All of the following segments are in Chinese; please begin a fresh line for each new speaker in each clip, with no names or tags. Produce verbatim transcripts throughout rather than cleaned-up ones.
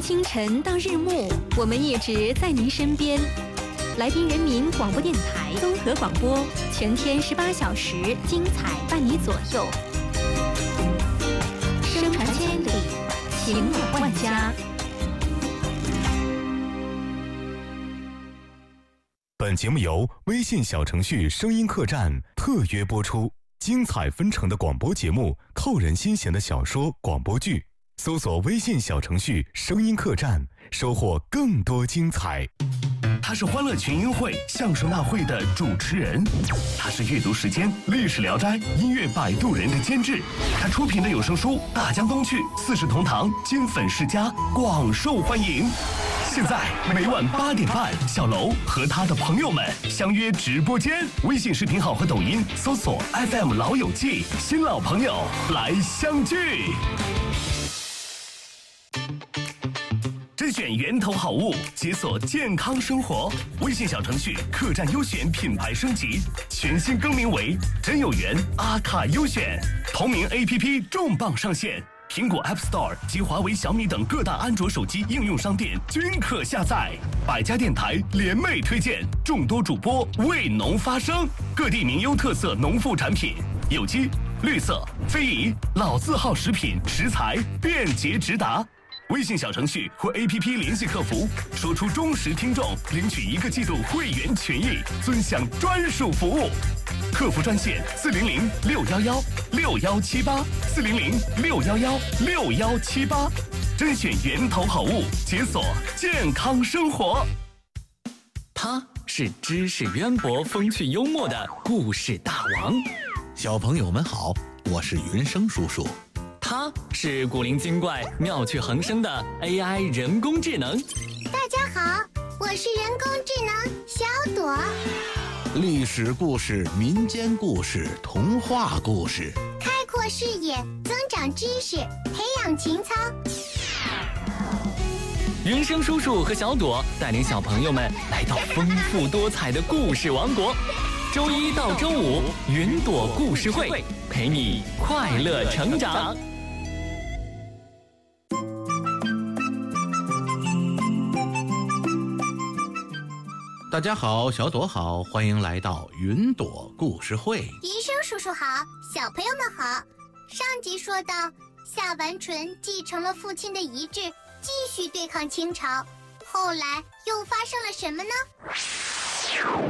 清晨到日暮，我们一直在您身边。来宾人民广播电台综合广播，全天十八小时，精彩伴你左右。声传千里，情满万家。
本节目由微信小程序声音客栈特约播出，精彩纷呈的广播节目，扣人心弦的小说、广播剧，搜索微信小程序声音客栈，收获更多精彩。
他是欢乐群英会相声大会的主持人，他是阅读时间历史聊斋音乐摆渡人的监制，他出品的有声书《大江东去》四世同堂金粉世家广受欢迎。现在每晚八点半，小楼和他的朋友们相约直播间，微信视频号和抖音搜索 F M 老友记，新老朋友来相聚。甄选源头好物，解锁健康生活。微信小程序客栈优选品牌升级，全新更名为真有缘阿卡优选。同名 A P P 重磅上线，苹果 App Store 及华为、小米等各大安卓手机应用商店均可下载。百家电台联袂推荐，众多主播为农发声，各地名优特色农副产品，有机、绿色、非遗、老字号食品食材便捷直达。微信小程序或 A P P 联系客服，说出忠实听众，领取一个季度会员权益，尊享专属服务。客服专线四零零六幺幺六幺七八四零零六幺幺六幺七八，甄选源头好物，解锁健康生活。
他是知识渊博、风趣幽默的故事大王。
小朋友们好，我是云生叔叔。
他是古灵精怪、妙趣横生的 A I 人工智能。
大家好，我是人工智能小朵。
历史故事、民间故事、童话故事，
开阔视野，增长知识，培养情操。
云生叔叔和小朵带领小朋友们来到丰富多彩的故事王国。周一到周五，云朵故事会陪你快乐成长。
大家好，小朵好，欢迎来到云朵故事会。
云生叔叔好，小朋友们好。上集说到，夏完淳继承了父亲的遗志，继续对抗清朝。后来又发生了什么呢？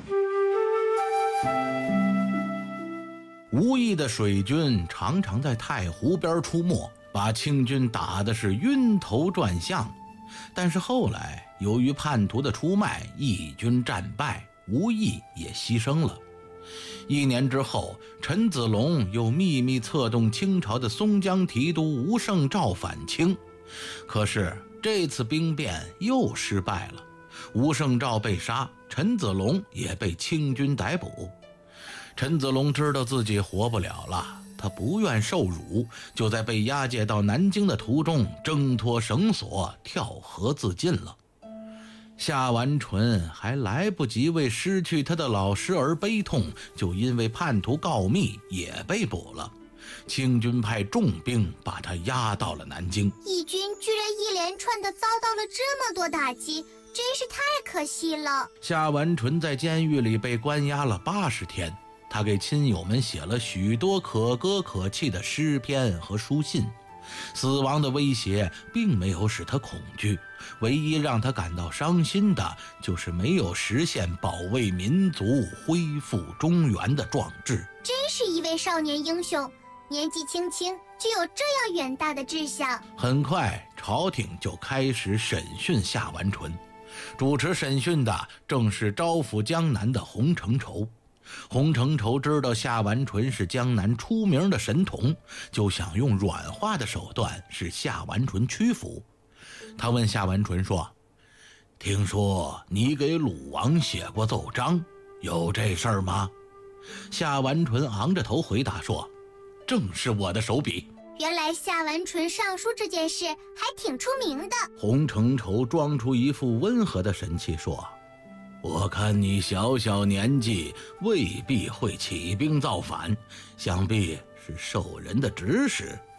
吴懿的水军常常在太湖边出没，把清军打的是晕头转向。但是后来由于叛徒的出卖，义军战败，吴懿也牺牲了。一年之后，陈子龙又秘密策动清朝的松江提督吴胜照反清，可是这次兵变又失败了，吴胜照被杀，陈子龙也被清军逮捕。陈子龙知道自己活不了了，他不愿受辱，就在被押解到南京的途中挣脱绳索，跳河自尽了。夏完淳还来不及为失去他的老师而悲痛，就因为叛徒告密也被捕了。清军派重兵把他押到了南京。
义军居然一连串的遭到了这么多打击，真是太可惜了。
夏完淳在监狱里被关押了八十天，他给亲友们写了许多可歌可泣的诗篇和书信。死亡的威胁并没有使他恐惧，唯一让他感到伤心的就是没有实现保卫民族、恢复中原的壮志。
真是一位少年英雄，年纪轻轻就有这样远大的志向。
很快朝廷就开始审讯夏完淳，主持审讯的正是招抚江南的洪承畴。洪承畴知道夏完淳是江南出名的神童，就想用软化的手段使夏完淳屈服。他问夏完淳说：听说你给鲁王写过奏章，有这事儿吗？夏完淳昂着头回答说：正是我的手笔。
原来夏完淳上书这件事还挺出名的。
洪承畴装出一副温和的神气说：我看你小小年纪未必会起兵造反，想必是受人的指使，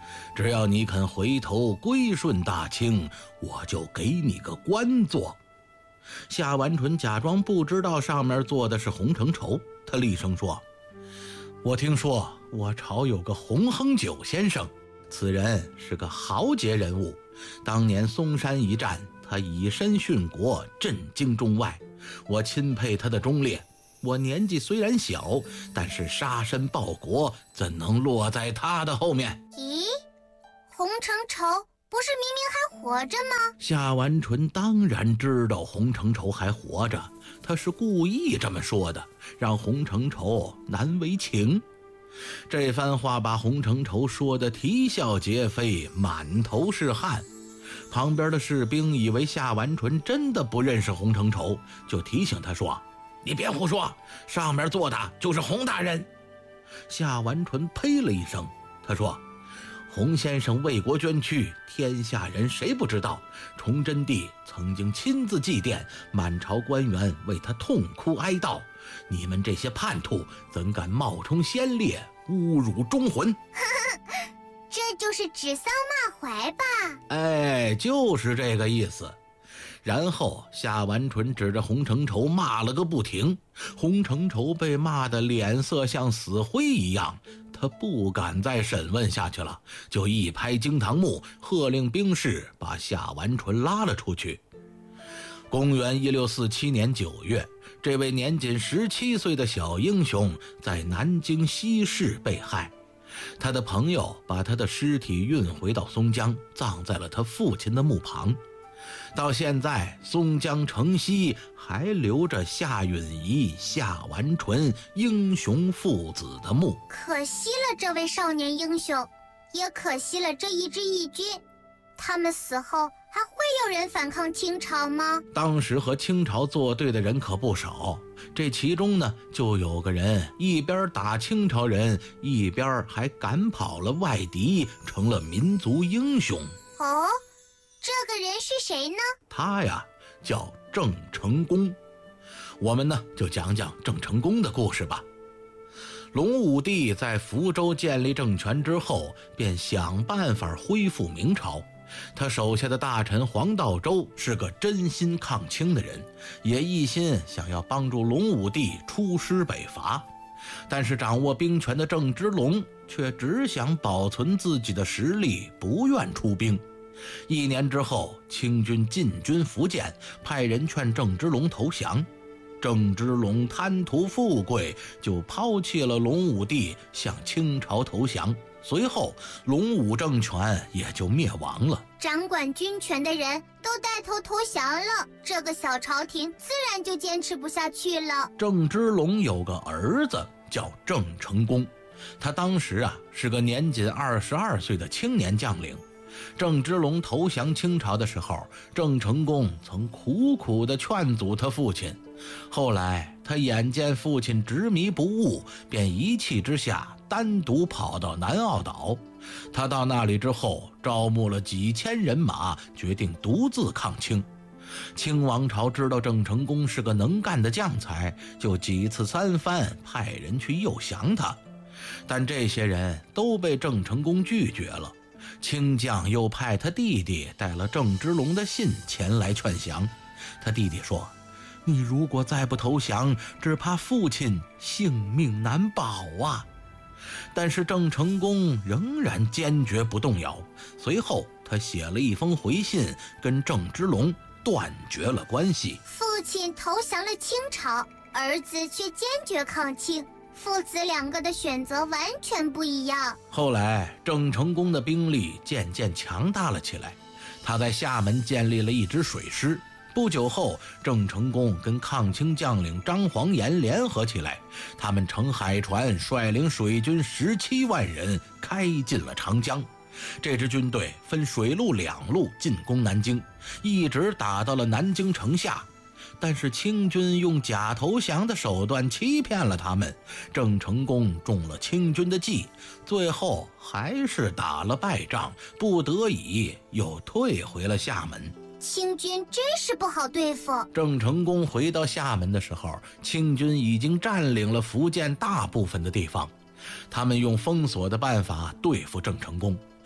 只要你肯回头归顺大清，我就给你个官做。夏完淳假装不知道上面坐的是洪承畴，他厉声说：我听说我朝有个洪亨九先生，此人是个豪杰人物，当年嵩山一战，他以身殉国，震惊中外，我钦佩他的忠烈。我年纪虽然小，但是杀身报国怎能落在他的后面？
咦，洪承畴不是明明还活着吗？
夏完淳当然知道洪承畴还活着，他是故意这么说的，让洪承畴难为情。这番话把洪承畴说得啼笑皆非，满头是汗。旁边的士兵以为夏完淳真的不认识洪承畴，就提醒他说：你别胡说，上面坐的就是洪大人。夏完淳呸了一声，他说：洪先生为国捐躯，天下人谁不知道？崇祯帝曾经亲自祭奠，满朝官员为他痛哭哀悼。你们这些叛徒怎敢冒充先烈，侮辱忠魂？
这就是指桑骂槐吧？
哎，就是这个意思。然后夏完淳指着洪承畴骂了个不停，洪承畴被骂得脸色像死灰一样，他不敢再审问下去了，就一拍惊堂木，喝令兵士把夏完淳拉了出去。公元一六四七年九月，这位年仅十七岁的小英雄在南京西市被害，他的朋友把他的尸体运回到松江，葬在了他父亲的墓旁。到现在，松江城西还留着夏允彝、夏完淳英雄父子的墓。
可惜了这位少年英雄，也可惜了这一支义军。他们死后还会有人反抗清朝吗？
当时和清朝作对的人可不少，这其中呢，就有个人一边打清朝人，一边还赶跑了外敌，成了民族英雄。
哦，这个人是谁呢？
他呀，叫郑成功。我们呢，就讲讲郑成功的故事吧。隆武帝在福州建立政权之后，便想办法恢复明朝。他手下的大臣黄道周是个真心抗清的人，也一心想要帮助隆武帝出师北伐。但是掌握兵权的郑芝龙却只想保存自己的实力，不愿出兵。一年之后，清军进军福建，派人劝郑芝龙投降。郑芝龙贪图富贵，就抛弃了隆武帝，向清朝投降。随后，隆武政权也就灭亡了。
掌管军权的人都带头投降了，这个小朝廷自然就坚持不下去了。
郑芝龙有个儿子叫郑成功，他当时啊是个年仅二十二岁的青年将领。郑芝龙投降清朝的时候，郑成功曾苦苦地劝阻他父亲。后来他眼见父亲执迷不悟，便一气之下单独跑到南澳岛。他到那里之后，招募了几千人马，决定独自抗清。清王朝知道郑成功是个能干的将才，就几次三番派人去诱降他，但这些人都被郑成功拒绝了。清将又派他弟弟带了郑芝龙的信前来劝降。他弟弟说：你如果再不投降，只怕父亲性命难保啊。但是郑成功仍然坚决不动摇。随后他写了一封回信，跟郑芝龙断绝了关系。
父亲投降了清朝，儿子却坚决抗清，父子两个的选择完全不一样。
后来郑成功的兵力渐渐强大了起来，他在厦门建立了一支水师。不久后，郑成功跟抗清将领张煌言联合起来，他们乘海船率领水军十七万人开进了长江。这支军队分水陆两路进攻南京，一直打到了南京城下。但是清军用假投降的手段欺骗了他们，郑成功中了清军的计，最后还是打了败仗，不得已又退回了厦门。
清军真是不好对付。
郑成功回到厦门的时候，清军已经占领了福建大部分的地方。他们用封锁的办法对付郑成功，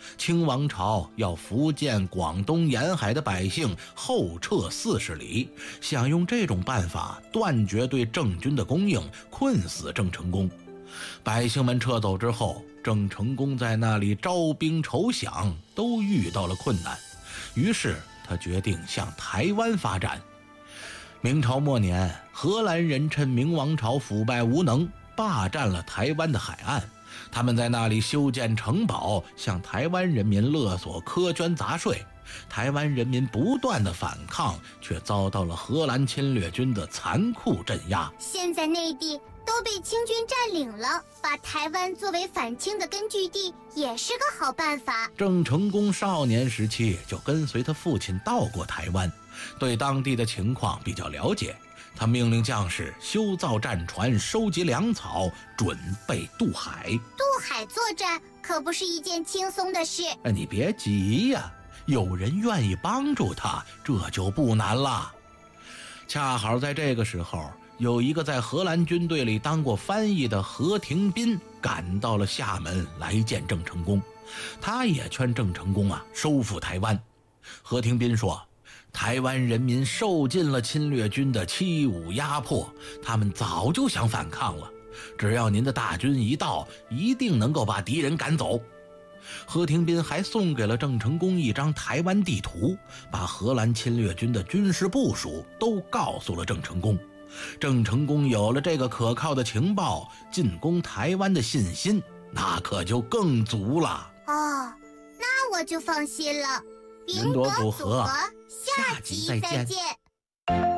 清王朝要福建、广东沿海的百姓后撤四十里，想用这种办法断绝对郑军的供应，困死郑成功。百姓们撤走之后，郑成功在那里招兵筹饷，都遇到了困难，于是他决定向台湾发展。明朝末年，荷兰人趁明王朝腐败无能，霸占了台湾的海岸，他们在那里修建城堡，向台湾人民勒索苛捐杂税。台湾人民不断的反抗，却遭到了荷兰侵略军的残酷镇压。
现在内地都被清军占领了，把台湾作为反清的根据地也是个好办法。
郑成功少年时期就跟随他父亲到过台湾，对当地的情况比较了解。他命令将士修造战船，收集粮草，准备渡海。
渡海作战可不是一件轻松的事。
你别急呀，有人愿意帮助他，这就不难了。恰好在这个时候，有一个在荷兰军队里当过翻译的何廷斌赶到了厦门来见郑成功，他也劝郑成功啊收复台湾。何廷斌说，台湾人民受尽了侵略军的欺侮压迫，他们早就想反抗了，只要您的大军一到，一定能够把敌人赶走。何廷斌还送给了郑成功一张台湾地图，把荷兰侵略军的军事部署都告诉了郑成功。郑成功有了这个可靠的情报，进攻台湾的信心那可就更足了。
哦，那我就放心了。
云朵组合，
下集再见。